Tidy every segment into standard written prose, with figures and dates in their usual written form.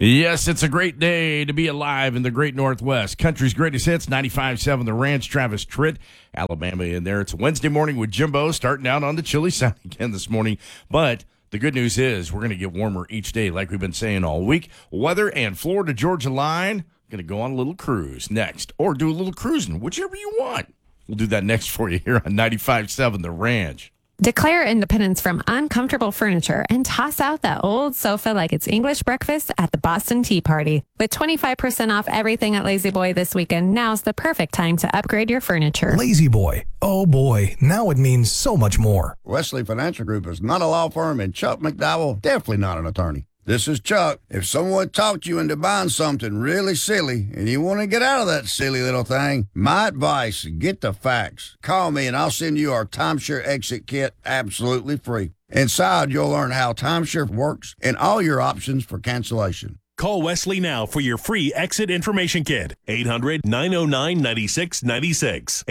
Yes, it's a great day to be alive in the great Northwest. Country's greatest hits, 95.7 The Ranch, Travis Tritt, Alabama in there. It's a Wednesday morning with Jimbo starting out on the chilly side again this morning. But the good news is we're going to get warmer each day like we've been saying all week. Weather and Florida-Georgia line, going to go on a little cruise next or do a little cruising, whichever you want. We'll do that next for you here on 95.7 The Ranch. Declare independence from uncomfortable furniture and toss out that old sofa like it's English breakfast at the Boston Tea Party. With 25% off everything at Lazy Boy this weekend, now's the perfect time to upgrade your furniture. Lazy Boy. Oh boy, now it means so much more. Wesley Financial Group is not a law firm, and Chuck McDowell definitely not an attorney. This is Chuck. If someone talked you into buying something really silly and you want to get out of that silly little thing, my advice, get the facts. Call me and I'll send you our timeshare exit kit absolutely free. Inside, you'll learn how timeshare works and all your options for cancellation. Call Wesley now for your free exit information kit. 800-909-9696.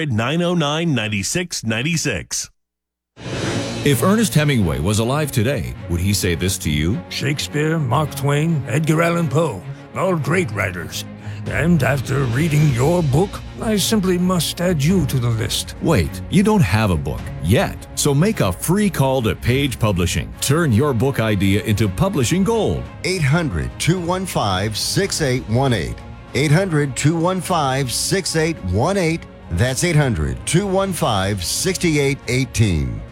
800-909-9696. If Ernest Hemingway was alive today, would he say this to you? Shakespeare, Mark Twain, Edgar Allan Poe, all great writers. And after reading your book, I simply must add you to the list. Wait, you don't have a book yet. So make a free call to Page Publishing. Turn your book idea into publishing gold. 800-215-6818. 800-215-6818. That's 800-215-6818.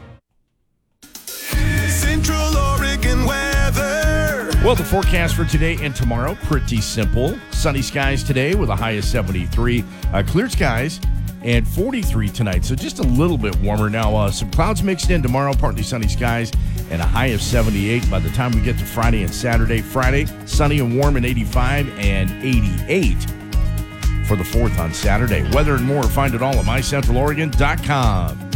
Central Oregon weather. Well, the forecast for today and tomorrow, pretty simple. Sunny skies today with a high of 73. Clear skies and 43 tonight, so just a little bit warmer. Now, some clouds mixed in tomorrow, partly sunny skies, and a high of 78. By the time we get to Friday and Saturday, Friday, sunny and warm and 85 and 88 for the 4th on Saturday. Weather and more, find it all at mycentraloregon.com.